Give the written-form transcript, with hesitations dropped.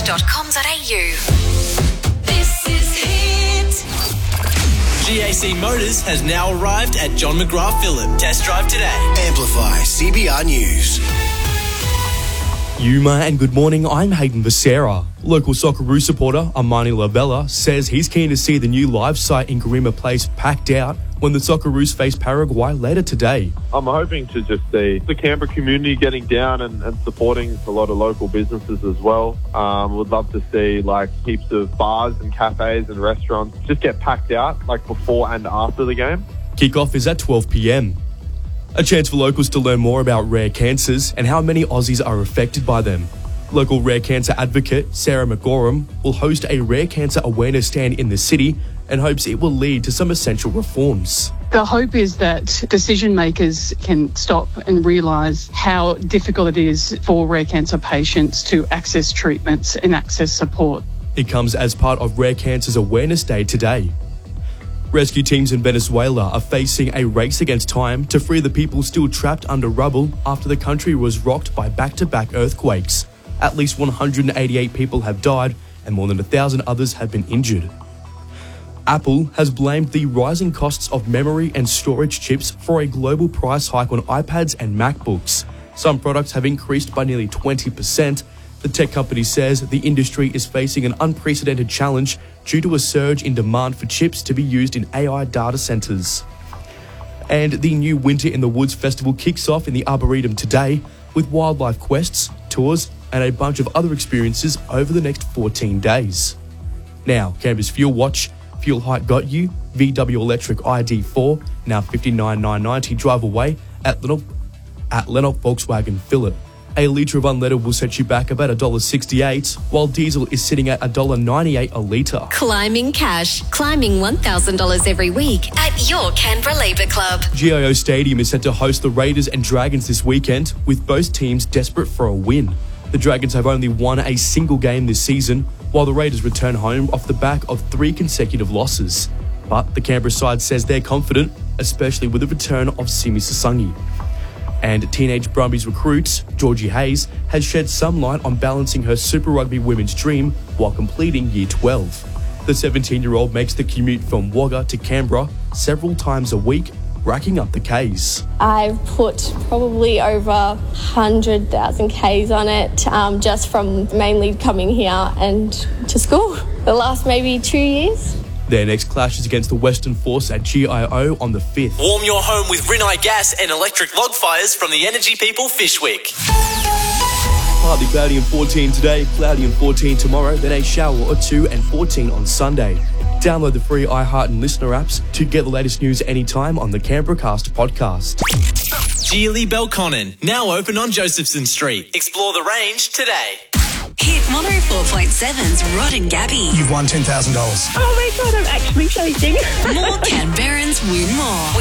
canberra.com.au. This is Hit. GAC Motors has now arrived at John McGrath Phillip. Test drive today. Amplify CBR News. Yuma and good morning, I'm Hayden Becerra. Local Socceroos supporter Armani Lavella says he's keen to see the new live site in Garima Place packed out when the Socceroos face Paraguay later today. I'm hoping to just see the Canberra community getting down and supporting a lot of local businesses as well. Would love to see heaps of bars and cafes and restaurants just get packed out before and after the game. Kickoff is at 12 p.m. A chance for locals to learn more about rare cancers and how many Aussies are affected by them. Local rare cancer advocate Sarah McGorum will host a rare cancer awareness stand in the city and hopes it will lead to some essential reforms. The hope is that decision makers can stop and realise how difficult it is for rare cancer patients to access treatments and access support. It comes as part of Rare Cancers Awareness Day today. Rescue teams in Venezuela are facing a race against time to free the people still trapped under rubble after the country was rocked by back-to-back earthquakes. At least 188 people have died and more than 1,000 others have been injured. Apple has blamed the rising costs of memory and storage chips for a global price hike on iPads and MacBooks. Some products have increased by nearly 20%. The tech company says the industry is facing an unprecedented challenge due to a surge in demand for chips to be used in AI data centers. And the new Winter in the Woods festival kicks off in the Arboretum today with wildlife quests, tours, and a bunch of other experiences over the next 14 days. Now, Canberra's Fuel Watch. Fuel hike got you. VW Electric ID4, now $59,990 drive away at Lennox Volkswagen Phillip. A litre of unleaded will set you back about $1.68, while diesel is sitting at $1.98 a litre. Climbing cash. Climbing $1,000 every week at your Canberra Labour Club. GIO Stadium is set to host the Raiders and Dragons this weekend, with both teams desperate for a win. The Dragons have only won a single game this season, while the Raiders return home off the back of 3 consecutive losses. But the Canberra side says they're confident, especially with the return of Simi Sasangi. And teenage Brumbies recruit Georgie Hayes has shed some light on balancing her Super Rugby women's dream while completing Year 12. The 17-year-old makes the commute from Wagga to Canberra several times a week, racking up the Ks. I've put probably over 100,000 Ks on it, just from mainly coming here and to school. The last maybe 2 years. Their next clash is against the Western Force at GIO on the 5th. Warm your home with Rinnai gas and electric log fires from the Energy People Fishwick. Partly cloudy and 14 today, cloudy and 14 tomorrow, then a shower or 2 and 14 on Sunday. Download the free iHeart and Listener apps to get the latest news anytime on the Canberra Cast podcast. Geely Belconnen, now open on Josephson Street. Explore the range today. Hit 104.7's Rod and Gabby. You've won $10,000. Oh my God, I'm actually shaking. More Canberrans win more.